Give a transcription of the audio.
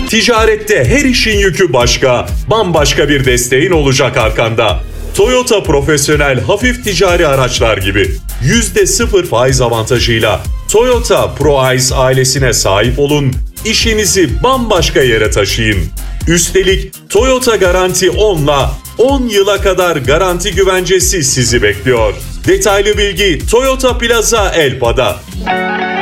Ticarette her işin yükü başka, bambaşka bir desteğin olacak arkanda. Toyota Profesyonel hafif ticari araçlar gibi %0 faiz avantajıyla Toyota ProAce ailesine sahip olun, işinizi bambaşka yere taşıyın. Üstelik Toyota Garanti 10'la 10 yıla kadar garanti güvencesi sizi bekliyor. Detaylı bilgi Toyota Plaza Elpa'da.